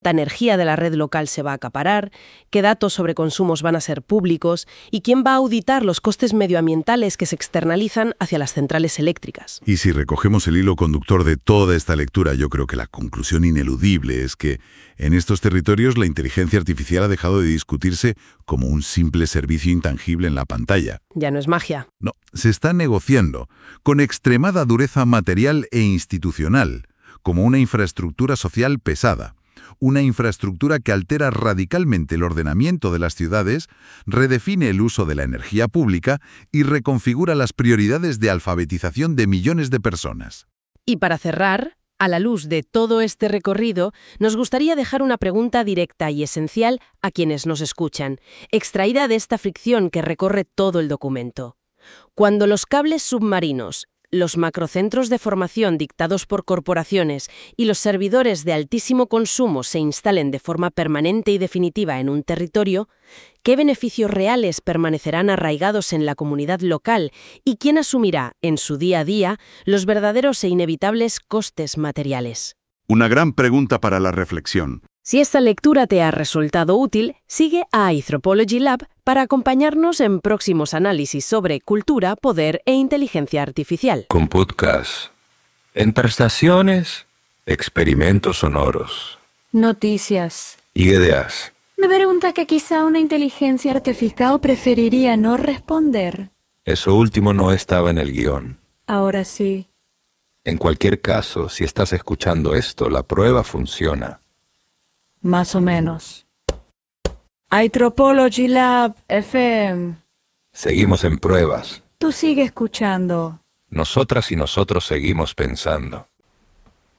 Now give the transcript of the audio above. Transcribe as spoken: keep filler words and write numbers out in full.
¿Cuánta energía de la red local se va a acaparar? ¿Qué datos sobre consumos van a ser públicos? ¿Y quién va a auditar los costes medioambientales que se externalizan hacia las centrales eléctricas? Y si recogemos el hilo conductor de toda esta lectura, yo creo que la conclusión ineludible es que en estos territorios la inteligencia artificial ha dejado de discutirse como un simple servicio intangible en la pantalla. Ya no es magia. No, se está negociando con extremada dureza material e institucional, como una infraestructura social pesada. Una infraestructura que altera radicalmente el ordenamiento de las ciudades, redefine el uso de la energía pública y reconfigura las prioridades de alfabetización de millones de personas. Y para cerrar, a la luz de todo este recorrido, nos gustaría dejar una pregunta directa y esencial a quienes nos escuchan, extraída de esta fricción que recorre todo el documento. Cuando los cables submarinos, los macrocentros de formación dictados por corporaciones y los servidores de altísimo consumo se instalen de forma permanente y definitiva en un territorio, ¿qué beneficios reales permanecerán arraigados en la comunidad local y quién asumirá, en su día a día, los verdaderos e inevitables costes materiales? Una gran pregunta para la reflexión. Si esta lectura te ha resultado útil, sigue a Anthropology Lab para acompañarnos en próximos análisis sobre cultura, poder e inteligencia artificial. Con podcast, en prestaciones, experimentos sonoros, noticias y ideas. Me pregunta que quizá una inteligencia artificial preferiría no responder. Eso último no estaba en el guión. Ahora sí. En cualquier caso, si estás escuchando esto, la prueba funciona. Más o menos. Anthropology Lab F M. Seguimos en pruebas. Tú sigue escuchando. Nosotras y nosotros seguimos pensando.